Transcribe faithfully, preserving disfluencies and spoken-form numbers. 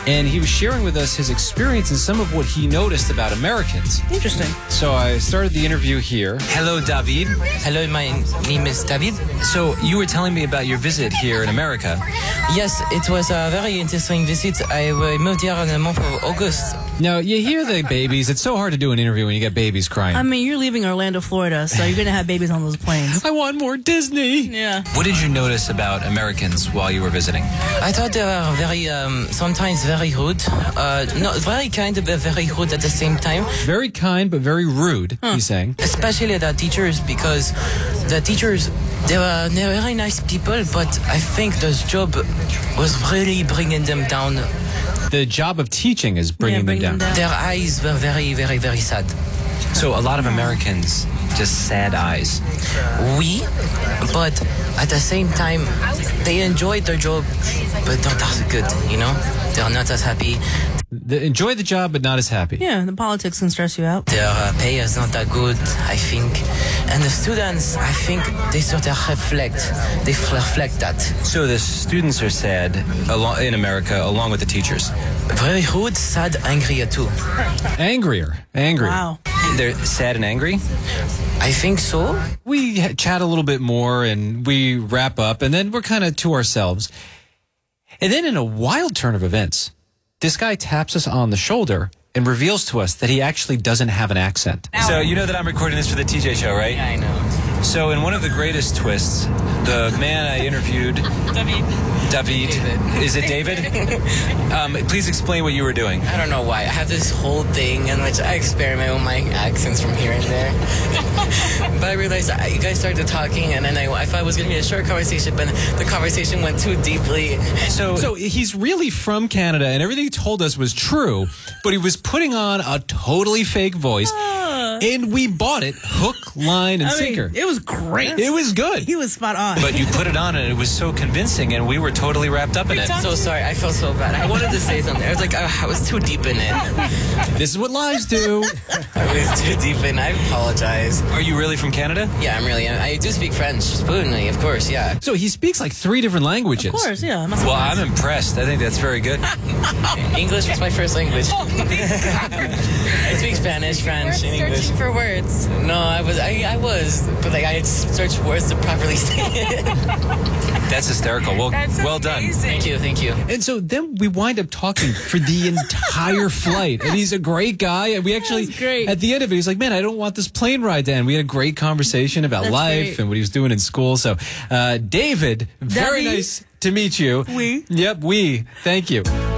and he was sharing with us his experience and some of what he noticed about Americans. Interesting. So I started the interview here. Hello, David. Hello, my name is David. So you were telling me about your visit here in America. Yes, it was a very interesting visit. I uh, moved here in the month of August. Now, you hear the babies. It's so hard to do an interview when you get babies crying. I mean, you're leaving Orlando, Florida, so you're going to have babies on those planes. I want more Disney. Yeah. What did you notice about Americans while you were visiting? I thought they were very, um, sometimes very rude. Uh, not very kind, but very rude at the same time. Very kind, but very rude, huh. he's saying. Especially the teachers, because the teachers, they were, they were very nice people, but I think this job was really bringing them down. The job of teaching is bringing, yeah, bring them, down. them down. Their eyes were very, very, very sad. So a lot of Americans, just sad eyes. Oui, but at the same time, they enjoyed their job, but not as good, you know? They're not as happy. They enjoy the job, but not as happy. Yeah, the politics can stress you out. Their uh, pay is not that good, I think. And the students, I think they sort of reflect, they reflect that. So the students are sad along, in America, along with the teachers. Very rude, sad, angry too. Angrier. Angrier. Wow. They're sad and angry? I think so. We chat a little bit more and we wrap up, and then we're kind of to ourselves. And then in a wild turn of events, this guy taps us on the shoulder and reveals to us that he actually doesn't have an accent. So you know that I'm recording this for the T J Show, right? Yeah, I know. So in one of the greatest twists, the man I interviewed... David. David. David. Is it David? um, please explain what you were doing. I don't know why. I have this whole thing in which I experiment with my accents from here and there. But I realized I, you guys started talking, and then I, I thought it was going to be a short conversation, but the conversation went too deeply. So, so he's really from Canada, and everything he told us was true, but he was putting on a totally fake voice, and we bought it hook, line, and I sinker. mean, it was great. It was good. He was spot on. But you put it on, and it was so convincing, and we were totally wrapped up in it. I'm so sorry. I felt so bad. I wanted to say something. I was like, oh, I was too deep in it. This is what lies do. I was too deep in. I apologize. Are you really from Canada? Yeah, I'm really. I do speak French fluently, of course. Yeah. So he speaks like three different languages. Of course, yeah. Well, I'm impressed. I think that's very good. English was my first language. I speak Spanish, French, and English. Searching for words. No, I was. I, I was, but like I had to search words to properly say it. That's hysterical. Well, That's well done. amazing. Thank you, thank you. And so then we wind up talking for the entire flight. And he's a great guy. And we actually, That's great. at the end of it, he's like, man, I don't want this plane ride to end. We had a great conversation about That's life great. and what he was doing in school. So, uh, David, very David? nice to meet you. We. Yep, we. Thank you.